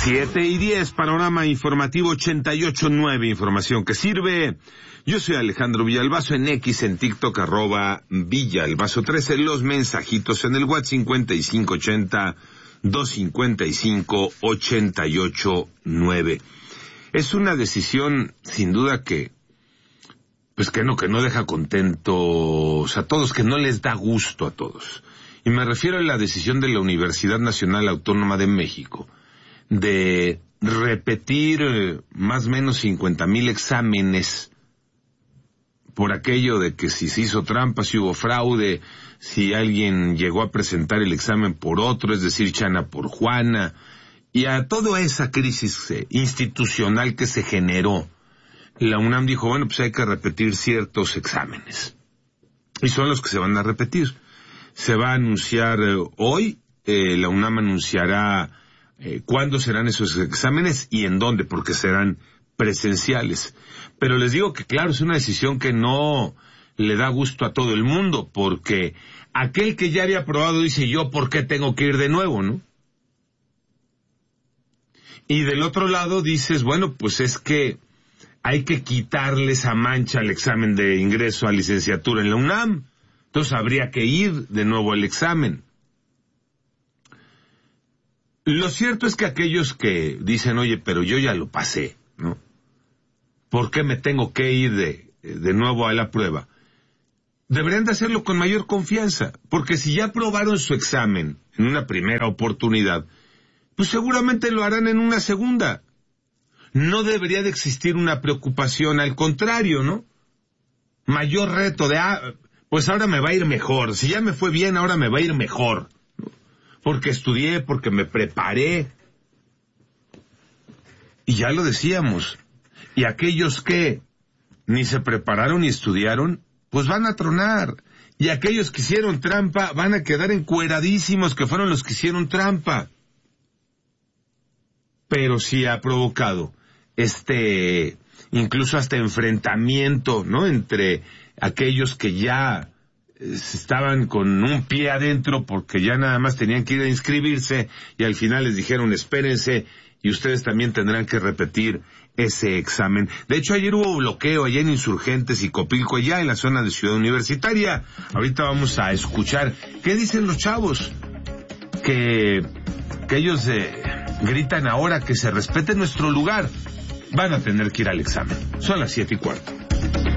7:10, panorama informativo 88.9, información que sirve. Yo soy Alejandro Villalbazo, en X, en TikTok, @Villalbazo13, los mensajitos en el WhatsApp 5580-255-889. Es una decisión, sin duda, que no deja contentos a todos, que no les da gusto a todos. Y me refiero a la decisión de la Universidad Nacional Autónoma de México de repetir más o menos 50,000 exámenes por aquello de que si se hizo trampa, si hubo fraude, si alguien llegó a presentar el examen por otro, es decir, Chana por Juana, y a toda esa crisis institucional que se generó. La UNAM dijo, bueno, pues hay que repetir ciertos exámenes. Y son los que se van a repetir. Se va a anunciar hoy, la UNAM anunciará cuándo serán esos exámenes y en dónde, porque serán presenciales. Pero les digo que, claro, es una decisión que no le da gusto a todo el mundo, porque aquel que ya había aprobado dice, yo, ¿por qué tengo que ir de nuevo, no? Y del otro lado dices, bueno, pues es que hay que quitarle esa mancha al examen de ingreso a licenciatura en la UNAM. Entonces habría que ir de nuevo al examen. Lo cierto es que aquellos que dicen, oye, pero yo ya lo pasé, ¿no? ¿Por qué me tengo que ir de nuevo a la prueba? Deberían de hacerlo con mayor confianza, porque si ya aprobaron su examen en una primera oportunidad, pues seguramente lo harán en una segunda. No debería de existir una preocupación, al contrario, ¿no? Mayor reto de, pues ahora me va a ir mejor. Si ya me fue bien, ahora me va a ir mejor. Porque estudié, porque me preparé. Y ya lo decíamos. Y aquellos que ni se prepararon ni estudiaron, pues van a tronar. Y aquellos que hicieron trampa van a quedar encueradísimos que fueron los que hicieron trampa. Pero sí ha provocado incluso hasta enfrentamiento, ¿no? Entre aquellos que ya estaban con un pie adentro porque ya nada más tenían que ir a inscribirse y al final les dijeron espérense y ustedes también tendrán que repetir ese examen. De hecho, ayer hubo bloqueo allá en Insurgentes y Copilco, allá en la zona de Ciudad Universitaria. Ahorita vamos a escuchar qué dicen los chavos, que ellos gritan ahora que se respete nuestro lugar. Van a tener que ir al examen. Son las 7:15.